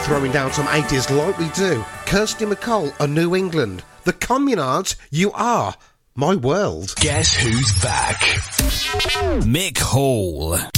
throwing down some 80s like we do. Kirsty MacColl of New England. The Communards, you are my world. Guess who's back? Mick Hall.